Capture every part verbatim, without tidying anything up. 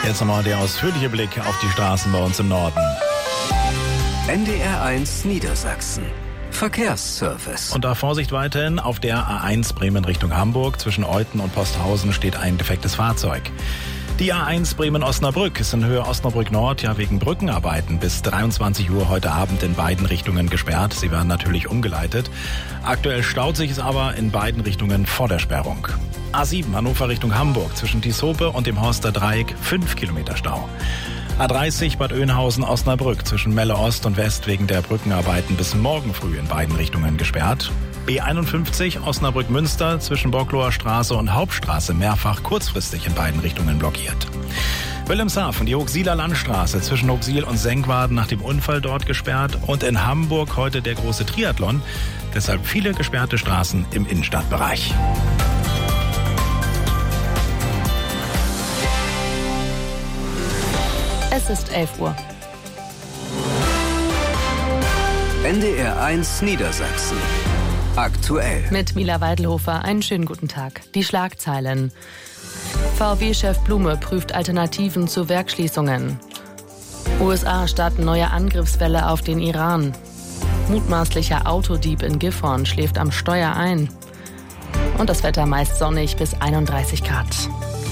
Jetzt nochmal der ausführliche Blick auf die Straßen bei uns im Norden. N D R eins Niedersachsen. Verkehrsservice. Und da Vorsicht weiterhin, auf der A eins Bremen Richtung Hamburg. Zwischen Euthen und Posthausen steht ein defektes Fahrzeug. Die A eins Bremen-Osnabrück ist in Höhe Osnabrück Nord ja wegen Brückenarbeiten bis dreiundzwanzig Uhr heute Abend in beiden Richtungen gesperrt. Sie werden natürlich umgeleitet. Aktuell staut sich es aber in beiden Richtungen vor der Sperrung. A sieben Hannover Richtung Hamburg zwischen Tieshope und dem Horster Dreieck fünf Kilometer Stau. A dreißig Bad Oeynhausen-Osnabrück zwischen Melle Ost und West wegen der Brückenarbeiten bis morgen früh in beiden Richtungen gesperrt. B einundfünfzig Osnabrück-Münster zwischen Bockloher Straße und Hauptstraße mehrfach kurzfristig in beiden Richtungen blockiert. Wilhelmshaven, die Hochsieler Landstraße zwischen Hochsiel und Senkwaden nach dem Unfall dort gesperrt. Und in Hamburg heute der große Triathlon. Deshalb viele gesperrte Straßen im Innenstadtbereich. Es ist elf Uhr. N D R eins Niedersachsen. Aktuell. Mit Mila Weidelhofer einen schönen guten Tag. Die Schlagzeilen. V W-Chef Blume prüft Alternativen zu Werksschließungen. U S A starten neue Angriffswelle auf den Iran. Mutmaßlicher Autodieb in Gifhorn schläft am Steuer ein. Und das Wetter meist sonnig bis einunddreißig Grad.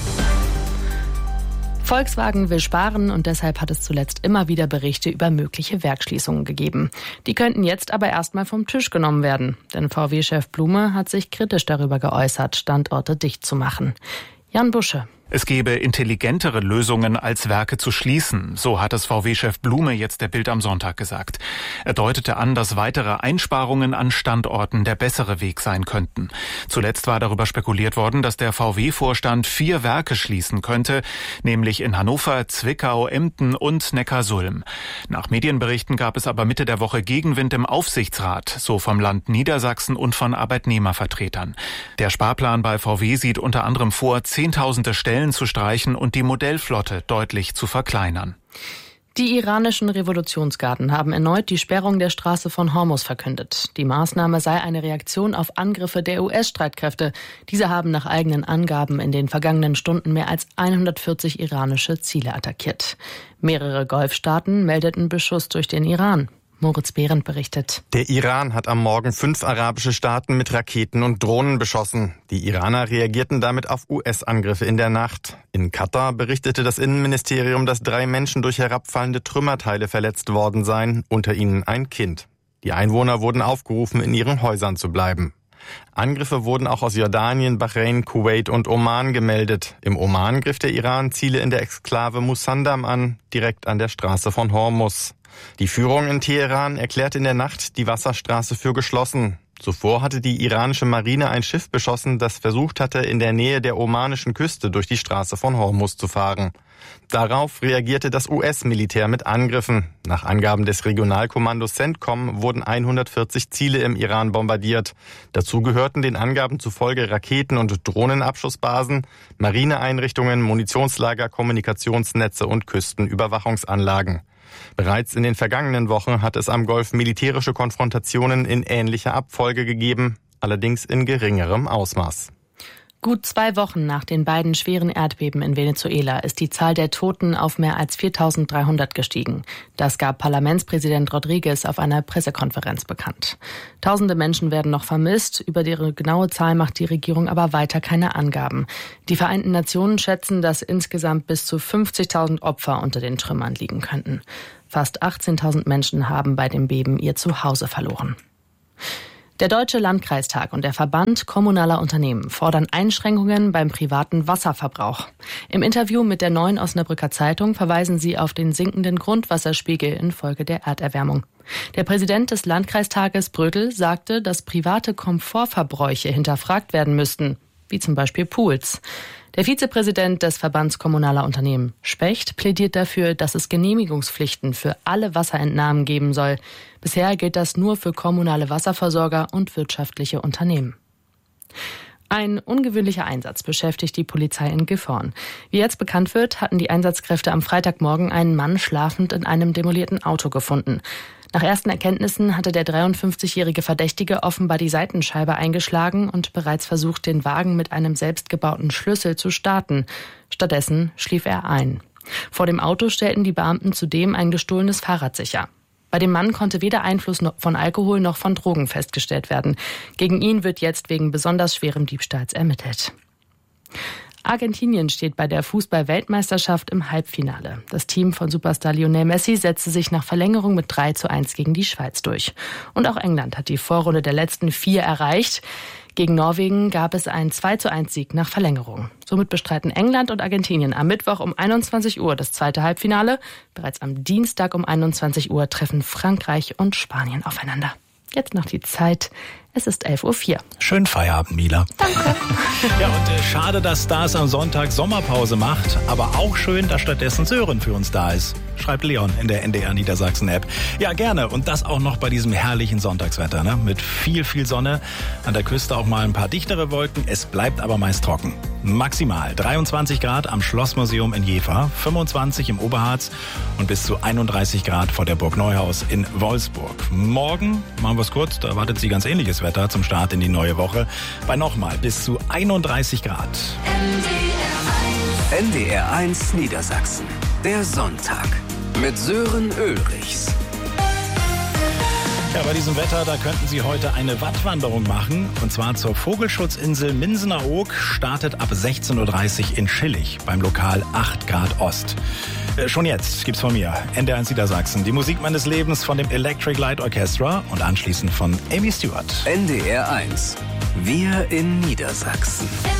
Volkswagen will sparen und deshalb hat es zuletzt immer wieder Berichte über mögliche Werksschließungen gegeben. Die könnten jetzt aber erstmal vom Tisch genommen werden. Denn V W-Chef Blume hat sich kritisch darüber geäußert, Standorte dicht zu machen. Jan Busche. Es gebe intelligentere Lösungen, als Werke zu schließen. So hat es V W-Chef Blume jetzt der Bild am Sonntag gesagt. Er deutete an, dass weitere Einsparungen an Standorten der bessere Weg sein könnten. Zuletzt war darüber spekuliert worden, dass der V W-Vorstand vier Werke schließen könnte, nämlich in Hannover, Zwickau, Emden und Neckarsulm. Nach Medienberichten gab es aber Mitte der Woche Gegenwind im Aufsichtsrat, so vom Land Niedersachsen und von Arbeitnehmervertretern. Der Sparplan bei V W sieht unter anderem vor, zehntausende Stellen zu streichen und die Modellflotte deutlich zu verkleinern. Die iranischen Revolutionsgarden haben erneut die Sperrung der Straße von Hormuz verkündet. Die Maßnahme sei eine Reaktion auf Angriffe der U S-Streitkräfte. Diese haben nach eigenen Angaben in den vergangenen Stunden mehr als hundertvierzig iranische Ziele attackiert. Mehrere Golfstaaten meldeten Beschuss durch den Iran. Moritz Behrendt berichtet. Der Iran hat am Morgen fünf arabische Staaten mit Raketen und Drohnen beschossen. Die Iraner reagierten damit auf U S-Angriffe in der Nacht. In Katar berichtete das Innenministerium, dass drei Menschen durch herabfallende Trümmerteile verletzt worden seien, unter ihnen ein Kind. Die Einwohner wurden aufgerufen, in ihren Häusern zu bleiben. Angriffe wurden auch aus Jordanien, Bahrain, Kuwait und Oman gemeldet. Im Oman griff der Iran Ziele in der Exklave Musandam an, direkt an der Straße von Hormuz. Die Führung in Teheran erklärte in der Nacht die Wasserstraße für geschlossen. Zuvor hatte die iranische Marine ein Schiff beschossen, das versucht hatte, in der Nähe der omanischen Küste durch die Straße von Hormuz zu fahren. Darauf reagierte das U S-Militär mit Angriffen. Nach Angaben des Regionalkommandos CENTCOM wurden hundertvierzig Ziele im Iran bombardiert. Dazu gehörten den Angaben zufolge Raketen- und Drohnenabschussbasen, Marineeinrichtungen, Munitionslager, Kommunikationsnetze und Küstenüberwachungsanlagen. Bereits in den vergangenen Wochen hat es am Golf militärische Konfrontationen in ähnlicher Abfolge gegeben, allerdings in geringerem Ausmaß. Gut zwei Wochen nach den beiden schweren Erdbeben in Venezuela ist die Zahl der Toten auf mehr als viertausenddreihundert gestiegen. Das gab Parlamentspräsident Rodriguez auf einer Pressekonferenz bekannt. Tausende Menschen werden noch vermisst. Über ihre genaue Zahl macht die Regierung aber weiter keine Angaben. Die Vereinten Nationen schätzen, dass insgesamt bis zu fünfzigtausend Opfer unter den Trümmern liegen könnten. Fast achtzehntausend Menschen haben bei dem Beben ihr Zuhause verloren. Der Deutsche Landkreistag und der Verband kommunaler Unternehmen fordern Einschränkungen beim privaten Wasserverbrauch. Im Interview mit der Neuen Osnabrücker Zeitung verweisen sie auf den sinkenden Grundwasserspiegel infolge der Erderwärmung. Der Präsident des Landkreistages Brödel sagte, dass private Komfortverbräuche hinterfragt werden müssten, wie zum Beispiel Pools. Der Vizepräsident des Verbands kommunaler Unternehmen Specht plädiert dafür, dass es Genehmigungspflichten für alle Wasserentnahmen geben soll. Bisher gilt das nur für kommunale Wasserversorger und wirtschaftliche Unternehmen. Ein ungewöhnlicher Einsatz beschäftigt die Polizei in Gifhorn. Wie jetzt bekannt wird, hatten die Einsatzkräfte am Freitagmorgen einen Mann schlafend in einem demolierten Auto gefunden. Nach ersten Erkenntnissen hatte der dreiundfünfzigjährige Verdächtige offenbar die Seitenscheibe eingeschlagen und bereits versucht, den Wagen mit einem selbstgebauten Schlüssel zu starten. Stattdessen schlief er ein. Vor dem Auto stellten die Beamten zudem ein gestohlenes Fahrrad sicher. Bei dem Mann konnte weder Einfluss von Alkohol noch von Drogen festgestellt werden. Gegen ihn wird jetzt wegen besonders schwerem Diebstahls ermittelt. Argentinien steht bei der Fußball-Weltmeisterschaft im Halbfinale. Das Team von Superstar Lionel Messi setzte sich nach Verlängerung mit drei zu eins gegen die Schweiz durch. Und auch England hat die Vorrunde der letzten vier erreicht. Gegen Norwegen gab es einen zwei zu eins Sieg nach Verlängerung. Somit bestreiten England und Argentinien am Mittwoch um einundzwanzig Uhr das zweite Halbfinale. Bereits am Dienstag um einundzwanzig Uhr treffen Frankreich und Spanien aufeinander. Jetzt noch die Zeit. Es ist elf Uhr vier. Schönen Feierabend, Mila. Danke. Ja, und äh, schade, dass Stars am Sonntag Sommerpause macht. Aber auch schön, dass stattdessen Sören für uns da ist. Schreibt Leon in der N D R Niedersachsen-App. Ja, gerne. Und das auch noch bei diesem herrlichen Sonntagswetter, ne? Mit viel, viel Sonne. An der Küste auch mal ein paar dichtere Wolken. Es bleibt aber meist trocken. Maximal dreiundzwanzig Grad am Schlossmuseum in Jever, fünfundzwanzig im Oberharz und bis zu einunddreißig Grad vor der Burg Neuhaus in Wolfsburg. Morgen, machen wir es kurz, da erwartet Sie ganz ähnliches Wetter zum Start in die neue Woche. Bei nochmal bis zu einunddreißig Grad. N D R eins Niedersachsen. Der Sonntag mit Sören Ulrichs. Ja, bei diesem Wetter, da könnten Sie heute eine Wattwanderung machen. Und zwar zur Vogelschutzinsel Minsener-Oog, startet ab sechzehn Uhr dreißig in Schillig beim Lokal acht Grad Ost. Äh, schon jetzt gibt's von mir, N D R eins Niedersachsen, die Musik meines Lebens von dem Electric Light Orchestra und anschließend von Amy Stewart. N D R eins. Wir in Niedersachsen.